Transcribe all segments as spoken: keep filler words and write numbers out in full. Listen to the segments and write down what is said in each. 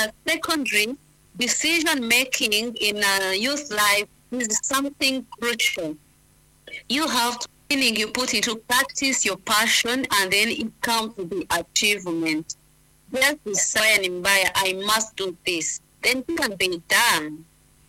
uh, secondary, decision making in a youth life is something crucial. You have to feeling you put into practice your passion, and then it comes to the achievement. Just decide, I must do this. Then it can be done.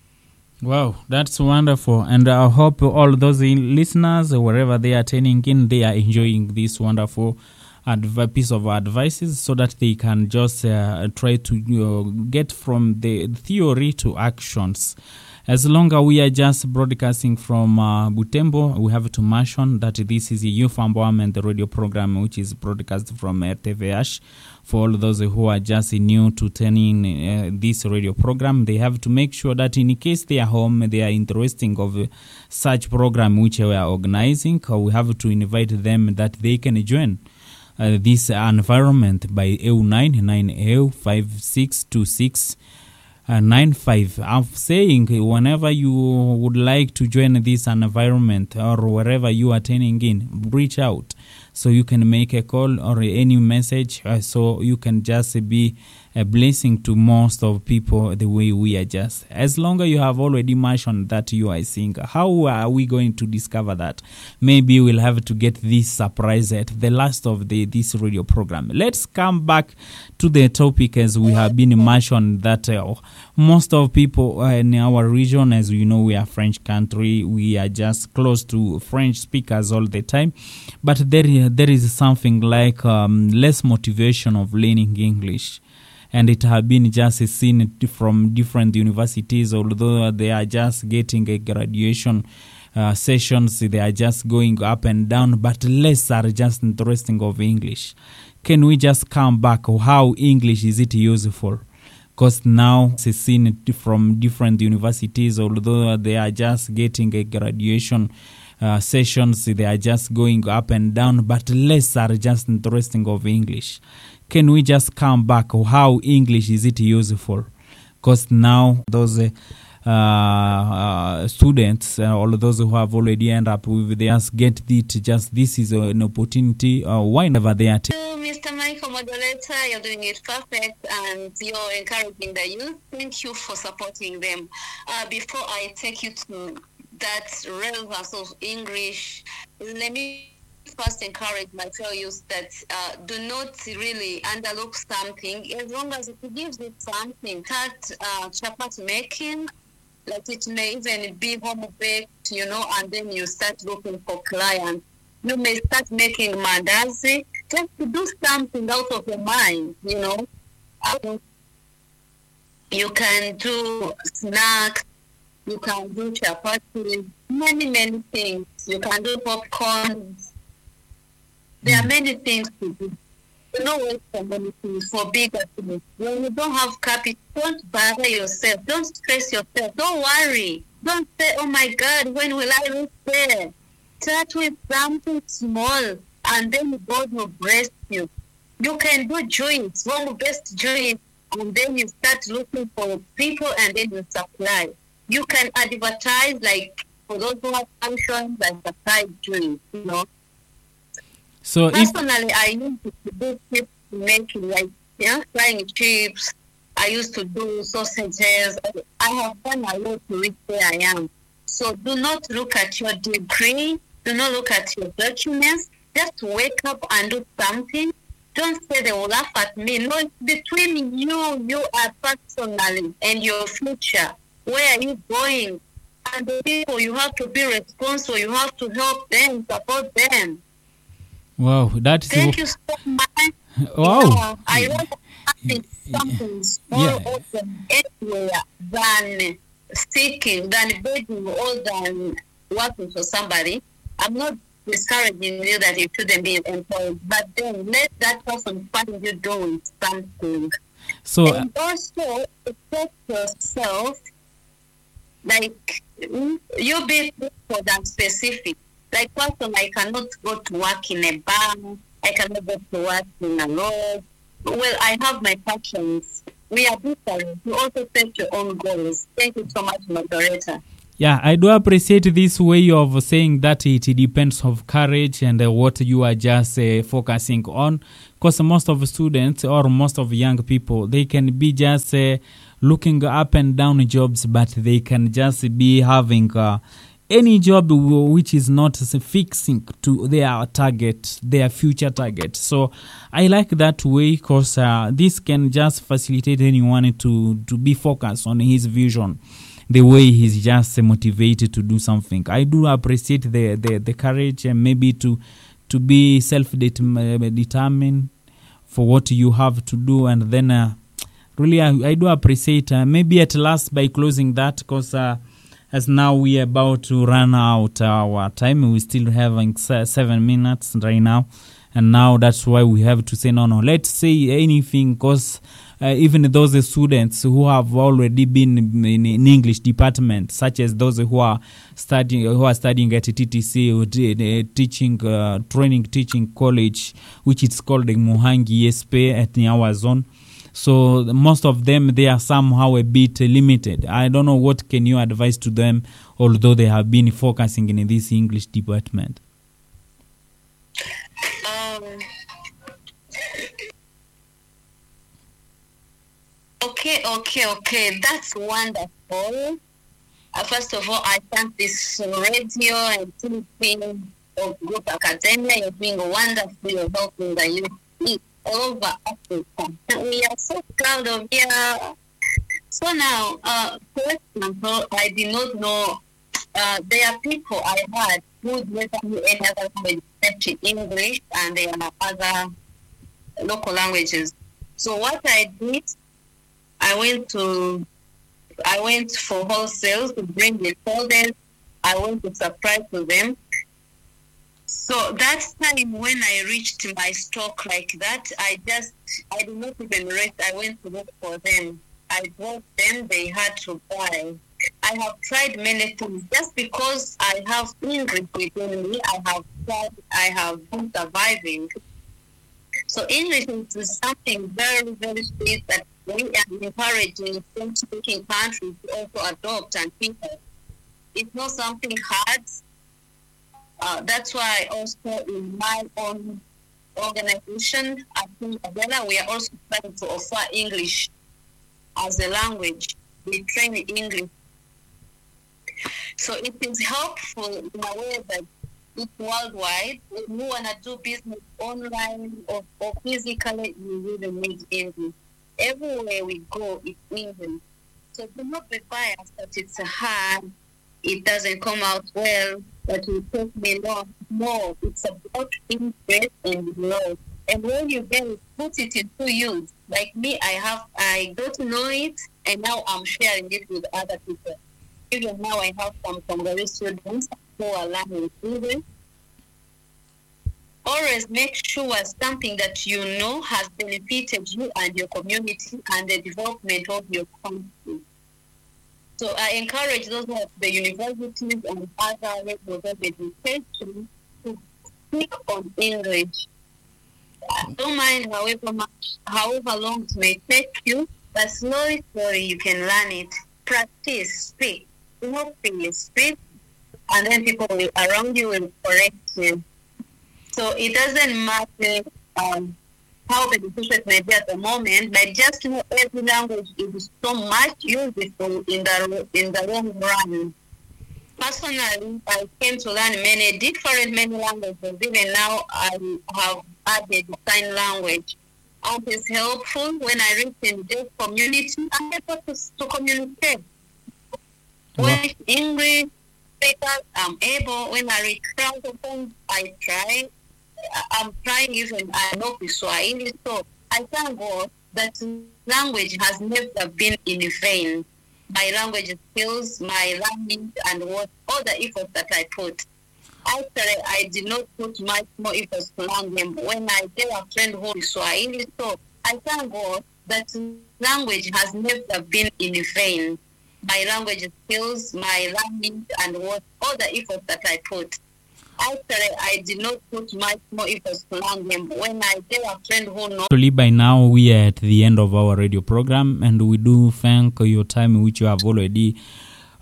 Wow, that's wonderful. And I hope all those listeners, wherever they are tuning in, they are enjoying this wonderful adv- piece of advices so that they can just uh, try to uh, get from the theory to actions. As long as we are just broadcasting from uh, Butembo, we have to mention that this is a Youth Empowerment radio program which is broadcast from R T V H. For all those who are just new to turning uh, this radio program, they have to make sure that in case they are home, they are interested of uh, such program which we are organizing, uh, we have to invite them that they can join uh, this environment by E U nine nine E U five six two six. Uh, nine five. I'm saying whenever you would like to join this environment or wherever you are turning in, reach out so you can make a call or any message uh, so you can just be a blessing to most of people the way we are just. As long as you have already mentioned that you are a singer, how are we going to discover that? Maybe we'll have to get this surprise at the last of the this radio program. Let's come back to the topic as we have been mentioned that uh, most of people uh, in our region, as you know, we are French country, we are just close to French speakers all the time, but there, there is something like um, less motivation of learning English. And it has been just seen from different universities, although they are just getting a graduation uh, sessions, they are just going up and down, but less are just interesting of English. Can we just come back? How English is it useful? Because now it's seen from different universities, although they are just getting a graduation uh, sessions, they are just going up and down, but less are just interesting of English. Can we just come back? How English is it useful? Because now those uh, uh, students, uh, all those who have already ended up with, they just get it. Just this is an opportunity. Uh, whenever they are. T- Mister Michael Moderator, you're doing it perfect, and you're encouraging the youth. Thank you for supporting them. Uh, before I take you to that relevance of English, let me first encourage my fellow youth that uh, do not really underlook something. As long as it gives you something, start uh, chapat making, like it may even be home baked, you know, and then you start looking for clients. You may start making mandazi, just to do something out of your mind, you know. You can do snacks, you can do chapati, many, many things. You can do popcorn. There are many things to do. You know wait for many things, for bigger things. When you don't have capital, don't bother yourself. Don't stress yourself. Don't worry. Don't say, oh my God, when will I reach there? Start with something small, and then God will bless you. You can do joints, one of the best joints, and then you start looking for people, and then you supply. You can advertise, like, for those who have functions, and supply joints, you know. So Personally, if, I used to do chips making, like, yeah, frying chips. I used to do sausages. I have done a lot to reach where I am. So do not look at your degree. Do not look at your documents. Just wake up and do something. Don't say they will laugh at me. No, it's between you, you are personally, and your future. Where are you going? And the people, you have to be responsible. You have to help them, support them. Wow, that's Thank you so much. Wow. You know, I want to ask something more Yeah. open anywhere than seeking, than begging, or than working for somebody. I'm not discouraging you that you shouldn't be employed, but then let that person find you doing something. So, and also expect yourself, like, you be for that specific. Like, person, I cannot go to work in a bank. I cannot go to work in a lodge. Well, I have my passions. We are different. You also set your own goals. Thank you so much, moderator. Yeah, I do appreciate this way of saying that it depends of courage and uh, what you are just uh, focusing on. Because most of students or most of young people, they can be just uh, looking up and down jobs, but they can just be having uh, any job which is not fixing to their target, their future target. So I like that way because uh, this can just facilitate anyone to, to be focused on his vision, the way he's just motivated to do something. I do appreciate the, the, the courage and maybe to to be self-determined for what you have to do. And then uh, really I, I do appreciate uh, maybe at last by closing that, because uh, as now we are about to run out our time. We still having seven minutes right now. And now that's why we have to say, no, no, let's say anything, because uh, even those students who have already been in, in English department, such as those who are studying, who are studying at T T C, or teaching, uh, training, teaching college, which is called the Muhangi E S P at our zone. So most of them, they are somehow a bit limited. I don't know what can you advise to them, although they have been focusing in this English department. Um, okay, okay, okay. That's wonderful. Uh, first of all, I thank this radio and team of Group Academia. You're doing wonderful. You're helping the youth all over Africa. And we are so proud of you. So now, uh, for example, I did not know uh, there are people I had who didn't know any other language except English, and there are other local languages. So what I did, I went to, I went for wholesale to bring the folders. I went to surprise to them. So that time when I reached my stock like that, I just, I did not even rest. I went to look for them. I bought them, they had to buy. I have tried many things. Just because I have English within me, I have tried, I have been surviving. So English is something very, very sweet that we are encouraging French-speaking countries to also adopt and people. It's not something hard. Uh, that's why also in my own organization, I think we are also trying to offer English as a language. We train English. So it is helpful in a way that it's worldwide. If you want to do business online or, or physically, you really need English. Everywhere we go, it's English. So do not be biased that it's hard, it doesn't come out well, that will take me long. No, it's about interest and love. And when you get it, put it into use. Like me, I have, I got to know it, and now I'm sharing it with other people. Even now, I have some Congolese students who are learning English. Always make sure something that you know has benefited you and your community and the development of your country. So I encourage those at the universities and other levels of education to speak on English. I don't mind however much, however long it may take you, but slowly, slowly you can learn it. Practice, speak. Do not feel speak, and then people will, around you will correct you. So it doesn't matter um, how beneficial it may be at the moment, but just know every language is so much useful in the in the long run. Personally, I came to learn many different many languages. Even now, I have added sign language. And it's helpful when I reach in this community. I'm able to, to communicate. When English speakers, I'm able. When I reach francophones, I try. I'm trying even. I know Kiswahili. So I thank God that language has never been in vain. My language skills, my learning, and what all the efforts that I put. Actually, I did not put much more efforts to learn them. When I get a friend who is Swahili, so I thank God that language has never been in vain. My language skills, my learning, and what all the efforts that I put. Actually, I did not put much more efforts to learn them. When I get a friend who knows. Actually, by now we are at the end of our radio program, and we do thank your time which you have already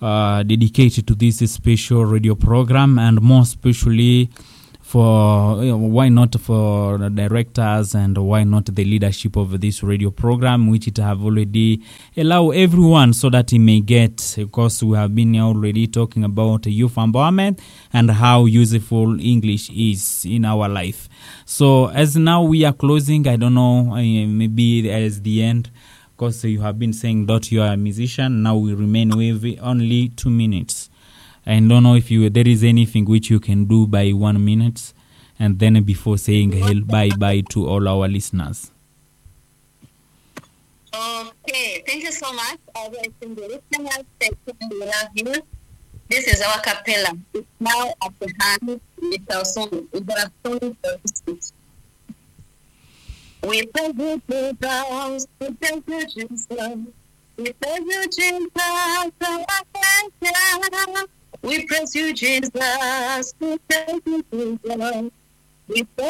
uh, dedicated to this special radio program, and more especially for, you know, why not for the directors, and why not the leadership of this radio program, which it have already allow everyone so that he may get, because we have been already talking about youth empowerment and how useful English is in our life. So as now we are closing, I don't know, uh, maybe as the end, because you have been saying that you are a musician. Now we remain with only two minutes. I don't know if you there is anything which you can do by one minute, and then before saying hell bye bye to all our listeners. Okay, thank you so much. As I think the listeners, thank you, we love you. This is our capella. It's now at the hand. It's our song. It's our song for the speech. We praise you, Jesus. We praise you, Jesus. We praise you, Jesus. We praise you, Jesus. We praise you, Jesus. We praise